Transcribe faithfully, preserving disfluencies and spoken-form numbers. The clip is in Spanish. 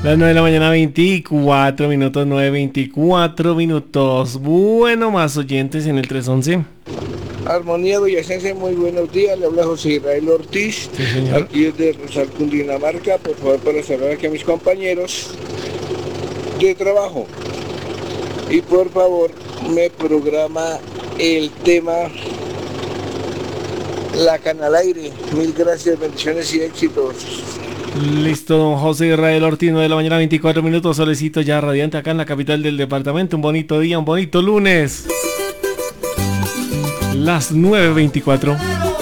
Las nueve de la mañana, veinticuatro minutos, nueve veinticuatro minutos. Bueno, más oyentes en el trescientos once. Armonía Boyacense, muy buenos días. Le habla José Israel Ortiz, Sí, señor. aquí desde Rosal, Cundinamarca. Por favor, para saludar aquí a mis compañeros de trabajo. Y por favor, me programa el tema La Canal Aire. Mil gracias, bendiciones y éxitos. Listo, don José Israel Ortiz, nueve de la mañana, veinticuatro minutos, solecito ya radiante acá en la capital del departamento. Un bonito día, un bonito lunes. Las nueve veinticuatro.